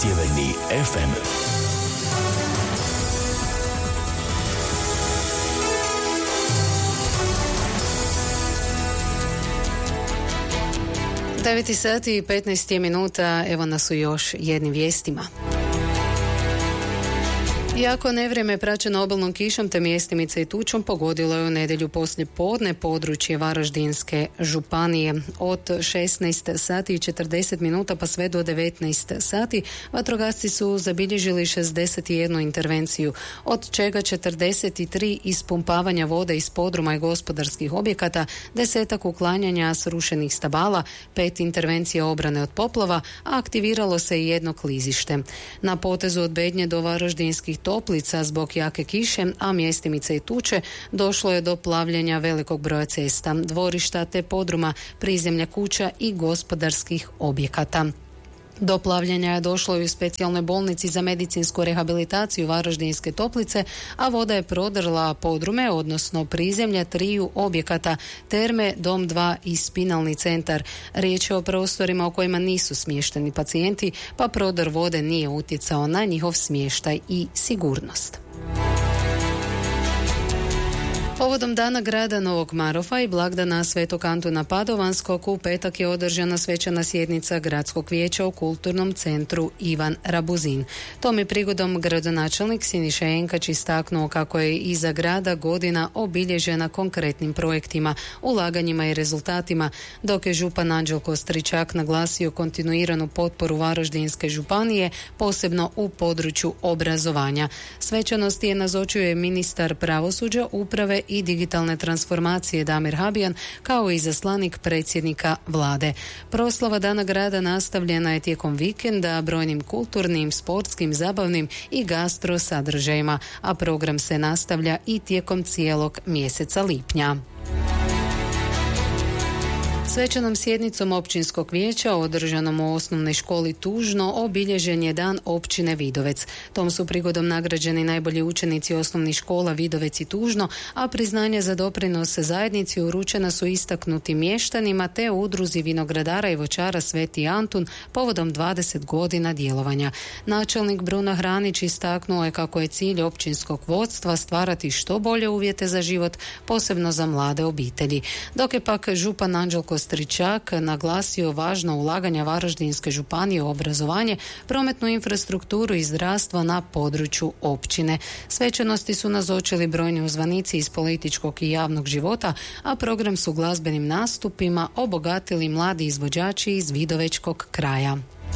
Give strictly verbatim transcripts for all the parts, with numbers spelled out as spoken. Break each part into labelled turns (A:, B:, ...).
A: Sjeverni ef em.
B: devet sati i petnaest minuta, evo nas u još jednim vijestima. Iako nevrijeme praćeno obalnom kišom te mjestimice i tučom pogodilo je u nedjelju poslije podne područje Varaždinske županije. Od šesnaest sati i četrdeset minuta pa sve do devetnaest sati vatrogasci su zabilježili šezdeset jednu intervenciju, od čega četrdeset tri ispumpavanja vode iz podruma i gospodarskih objekata, desetak uklanjanja srušenih stabala, pet intervencija obrane od poplava, a aktiviralo se i jedno klizište. Na potezu od Bednje do Varaždinskih Toplica zbog jake kiše, a mjestimice i tuče, došlo je do plavljenja velikog broja cesta, dvorišta te podruma, prizemlja kuća i gospodarskih objekata. Do plavljenja je došlo i u specijalnoj bolnici za medicinsku rehabilitaciju Varaždinske Toplice, a voda je prodrla podrume, odnosno prizemlja triju objekata, terme, dom dva i spinalni centar. Riječ je o prostorima u kojima nisu smješteni pacijenti, pa prodor vode nije utjecao na njihov smještaj i sigurnost. Povodom Dana grada Novog Marofa i blagdana Svetog Antuna Padovanskog u petak je održana svečana sjednica Gradskog vijeća u Kulturnom centru Ivan Rabuzin. Tom je prigodom gradonačelnik Siniša Enkač istaknuo kako je iza grada godina obilježena konkretnim projektima, ulaganjima i rezultatima, dok je župan Anđelko Stričak naglasio kontinuiranu potporu Varaždinske županije, posebno u području obrazovanja. Svečanosti je nazočio je ministar pravosuđa, uprave i digitalne transformacije Damir Habijan, kao i izaslanik predsjednika vlade. Proslava Dana grada nastavljena je tijekom vikenda brojnim kulturnim, sportskim, zabavnim i gastro sadržajima, a program se nastavlja i tijekom cijelog mjeseca lipnja. Svečanom sjednicom općinskog vijeća održanom u osnovnoj školi Tužno obilježen je dan općine Vidovec. Tom su prigodom nagrađeni najbolji učenici osnovnih škola Vidovec i Tužno, a priznanje za doprinos zajednici uručena su istaknutim mještanima te udruzi vinogradara i voćara Sveti Antun povodom dvadeset godina djelovanja. Načelnik Bruno Hranić istaknuo je kako je cilj općinskog vodstva stvarati što bolje uvjete za život, posebno za mlade obitelji. Dok je pak župan Anđelko Stričak naglasio važno ulaganja Varaždinske županije u obrazovanje, prometnu infrastrukturu i zdravstvo na području općine. Svečanosti su nazočili brojni uzvanici iz političkog i javnog života, a program su glazbenim nastupima obogatili mladi izvođači iz Vidovečkog kraja.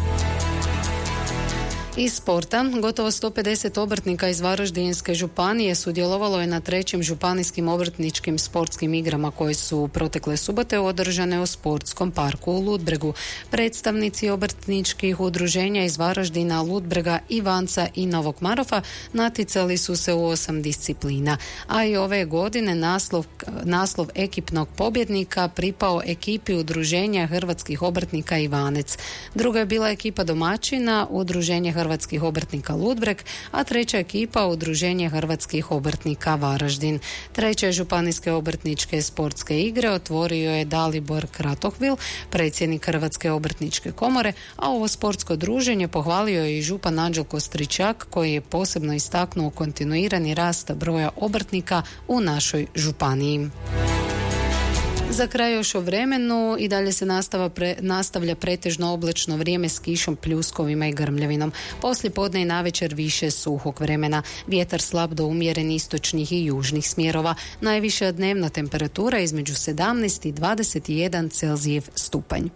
B: Iz sporta, gotovo sto pedeset obrtnika iz Varaždinske županije sudjelovalo je na trećim županijskim obrtničkim sportskim igrama koje su protekle subote održane u sportskom parku u Ludbregu. Predstavnici obrtničkih udruženja iz Varaždina, Ludbrega, Ivanca i Novog Marofa naticali su se u osam disciplina, a i ove godine naslov, naslov ekipnog pobjednika pripao ekipi udruženja hrvatskih obrtnika Ivanec. Druga je bila ekipa domaćina, udruženje hrvatskih obrtnika Ludbreg, a treća ekipa udruženje hrvatskih obrtnika Varaždin. Treće županijske obrtničke sportske igre otvorio je Dalibor Kratohvil, predsjednik Hrvatske obrtničke komore, a ovo sportsko druženje pohvalio je i župan Anđelko Stričak, koji je posebno istaknuo kontinuirani rast broja obrtnika u našoj županiji. Za kraj još o vremenu, i dalje se nastava pre, nastavlja pretežno oblačno vrijeme s kišom, pljuskovima i grmljavinom. Poslije podne i navečer više suhog vremena. Vjetar slab do umjeren istočnih i južnih smjerova. Najviša dnevna temperatura između sedamnaest i dvadeset jedan Celzijev stupanj.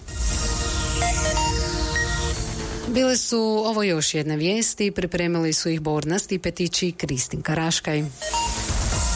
B: Bile su ovo još jedne vijesti, pripremili su ih Borna Stipetić i Kristinka Raškaj.